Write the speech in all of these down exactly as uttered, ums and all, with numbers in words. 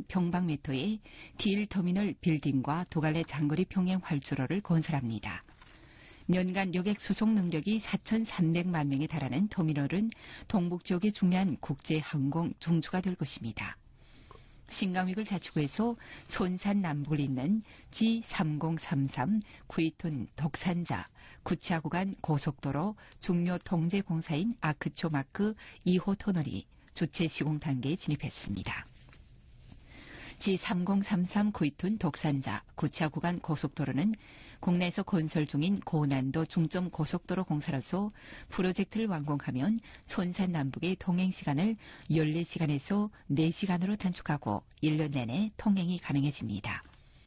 평방미터의 디일터미널 빌딩과 두 갈래 장거리 평행 활주로를 건설합니다. 년간 여객 수송 능력이 사천삼백만 명에 달하는 터미널은 동북 지역의 중요한 국제 항공 중추가 될 것입니다. 신강위글 자치구에서 손산 남북을 잇는 지 삼공삼삼 구이툰 덕산자 구치아 구간 고속도로 중요 통제 공사인 아크초마크 이 호 터널이 주체 시공 단계에 진입했습니다. 지 삼공삼삼 구이툰 덕산자 구치아 구간 고속도로는 국내에서 건설 중인 고난도 중점 고속도로 공사로서 프로젝트를 완공하면 손산 남북의 통행 시간을 열네 시간에서 네 시간으로 단축하고 일 년 내내 통행이 가능해집니다.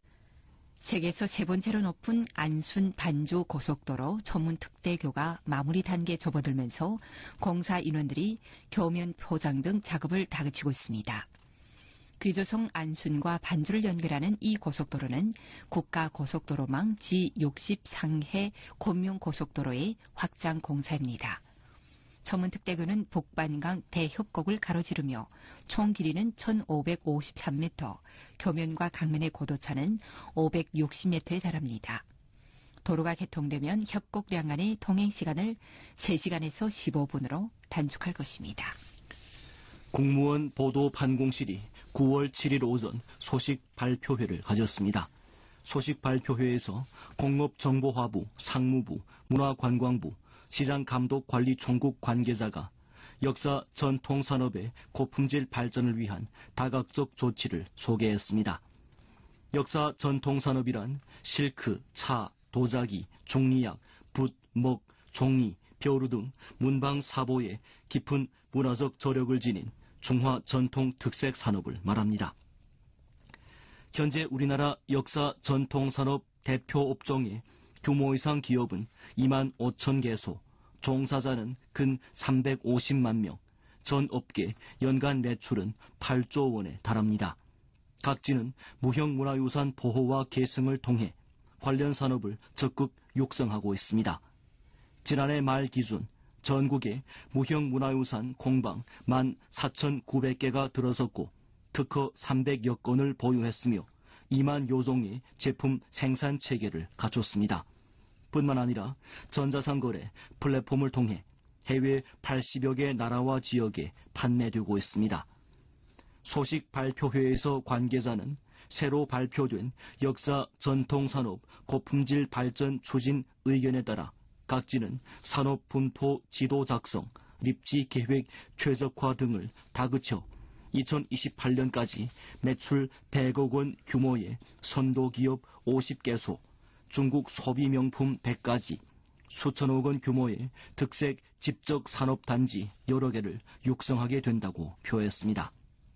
세계에서 세 번째로 높은 안순 반주 고속도로 천문특대교가 마무리 단계에 접어들면서 공사 인원들이 교면 포장 등 작업을 다그치고 있습니다. 귀조성 안순과 반주를 연결하는 이 고속도로는 국가고속도로망 지 육십 상해 곤명고속도로의 확장 공사입니다. 천문특대교는 북반강 대협곡을 가로지르며 총 길이는 천오백오십삼 미터, 교면과 강면의 고도차는 오백육십 미터에 달합니다. 도로가 개통되면 협곡량 간의 통행시간을 세 시간에서 십오 분으로 단축할 것입니다. 국무원 보도반공실이 구월 칠일 오전 소식 발표회를 가졌습니다. 소식 발표회에서 공업정보화부, 상무부, 문화관광부, 시장감독관리총국 관계자가 역사 전통산업의 고품질 발전을 위한 다각적 조치를 소개했습니다. 역사 전통산업이란 실크, 차, 도자기, 종이약, 붓, 먹, 종이, 벼루 등 문방사보에 깊은 문화적 저력을 지닌 중화 전통 특색 산업을 말합니다. 현재 우리나라 역사 전통 산업 대표 업종의 규모 이상 기업은 이만 오천 개소, 종사자는 근 삼백오십만 명, 전 업계 연간 매출은 팔조 원에 달합니다. 각지는 무형문화유산 보호와 계승을 통해 관련 산업을 적극 육성하고 있습니다. 지난해 말 기준 전국에 무형문화유산 공방 만 사천구백 개가 들어섰고 특허 삼백여 건을 보유했으며 이만 요종의 제품 생산 체계를 갖췄습니다. 뿐만 아니라 전자상거래 플랫폼을 통해 해외 팔십여 개 나라와 지역에 판매되고 있습니다. 소식 발표회에서 관계자는 새로 발표된 역사 전통산업 고품질 발전 추진 의견에 따라 각지는 산업 분포 지도 작성, 입지 계획 최적화 등을 다그쳐 이천이십팔 년까지 매출 백억 원 규모의 선도기업 오십 개소, 중국 소비명품 백 가지, 수천억 원 규모의 특색 집적 산업단지 여러 개를 육성하게 된다고 표했습니다.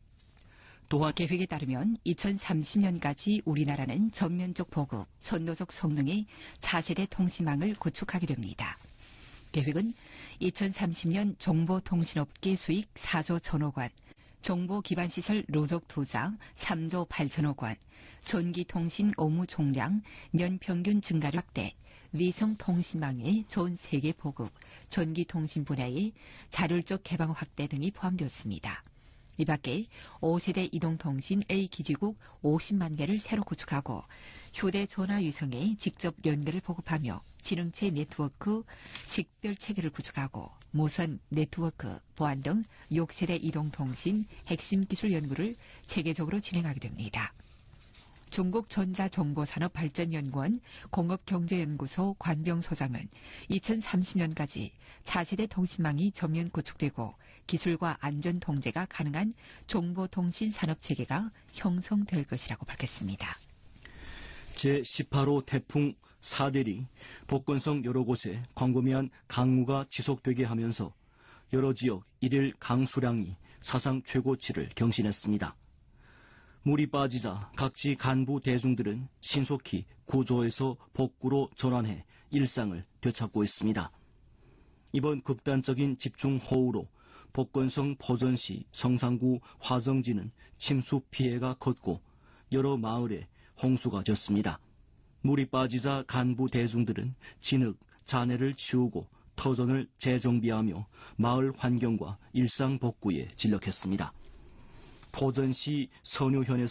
또한 계획에 따르면 이천삼십 년까지 우리나라는 전면적 보급, 선도적 성능의 차세대 통신망을 구축하게 됩니다. 계획은 이천삼십 년 정보통신업계 수익 사조 천억 원, 정보기반시설 로적 투자 삼조 팔천억 원, 전기통신 업무 총량 연평균 증가를 확대, 위성통신망의 전 세계 보급, 전기통신 분야의 자율적 개방 확대 등이 포함되었습니다. 이 밖에 오 세대 이동통신 A기지국 오십만 개를 새로 구축하고 휴대전화위성에 직접 연결을 보급하며 지능체 네트워크 식별체계를 구축하고 무선 네트워크, 보안 등 육 세대 이동통신 핵심 기술 연구를 체계적으로 진행하게 됩니다. 중국전자정보산업발전연구원 공업경제연구소 관병소장은 이천삼십 년까지 차세대 통신망이 전면 구축되고 기술과 안전 통제가 가능한 정보통신 산업체계가 형성될 것이라고 밝혔습니다. 제십팔 호 태풍 사델이 복건성 여러 곳에 광범위한 강우가 지속되게 하면서 여러 지역 일일 강수량이 사상 최고치를 경신했습니다. 물이 빠지자 각지 간부 대중들은 신속히 구조에서 복구로 전환해 일상을 되찾고 있습니다. 이번 극단적인 집중호우로 복건성 포전시 성산구 화정지는 침수 피해가 컸고 여러 마을에 홍수가 졌습니다. 물이 빠지자 간부 대중들은 진흙, 잔해를 치우고 터전을 재정비하며 마을 환경과 일상 복구에 진력했습니다. 포전시 선유현에서